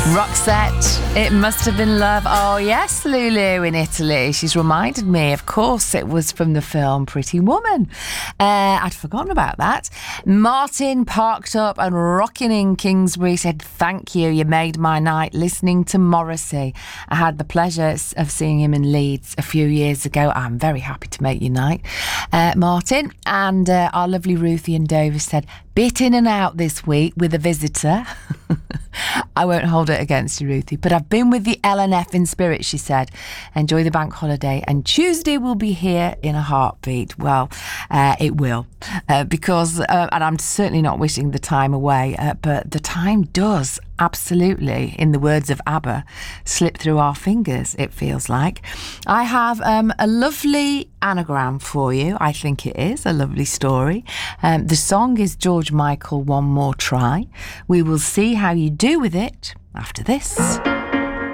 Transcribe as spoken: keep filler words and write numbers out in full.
Roxette, It Must Have Been Love. Oh yes, Lulu in Italy. She's reminded me, of course, it was from the film Pretty Woman. Uh, I'd forgotten about that. Martin, parked up and rocking in Kingsbury, said, thank you, you made my night listening to Morrissey. I had the pleasure of seeing him in Leeds a few years ago. I'm very happy to make your night, uh, Martin. And uh, our lovely Ruthie in Dover said, bit in and out this week with a visitor. I won't hold it against you, Ruthie, but I've been with the L N F in spirit, she said. Enjoy the bank holiday, and Tuesday will be here in a heartbeat. Well, uh, it will, uh, because, uh, and I'm certainly not wishing the time away, uh, but the time does absolutely, in the words of ABBA, slip through our fingers, it feels like. I have um, a lovely anagram for you. I think it is a lovely story. Um, the song is George Michael, One More Try. We will see how you do with it after this.